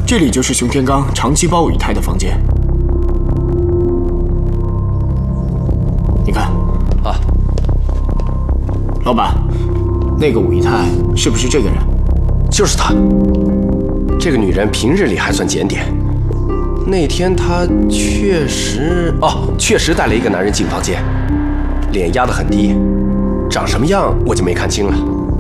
这里就是熊天刚长期包武姨太的房间。你看， 啊， 老板，那个武姨太是不是这个人？ 就是她。这个女人平日里还算检点，那天她确实带了一个男人进房间，脸压得很低，长什么样我就没看清了。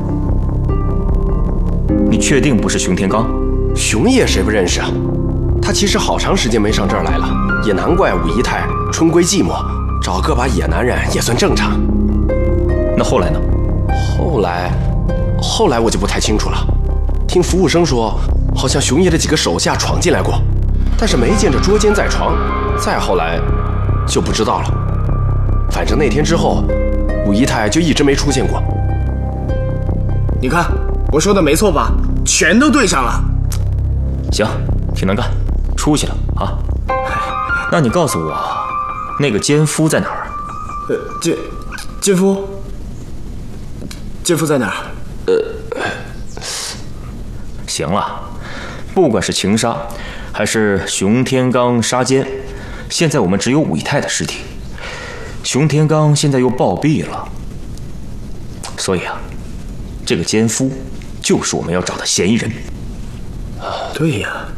你确定不是熊天刚？ 熊爷谁不认识啊？他其实好长时间没上这儿来了，也难怪武姨太春闺寂寞，找个把野男人也算正常。 那后来呢？ 后来我就不太清楚了。听服务生说，好像熊爷的几个手下闯进来过，但是没见着捉奸在床。再后来就不知道了。反正那天之后，武姨太就一直没出现过。 你看我说的没错吧？全都对上了。 行，挺能干，出息了啊！那你告诉我，那个奸夫在哪儿？ 奸夫在哪儿？ 行了，不管是情杀，还是熊天刚杀奸，现在我们只有武姨太的尸体。熊天刚现在又暴毙了，所以啊，这个奸夫就是我们要找的嫌疑人。 对呀。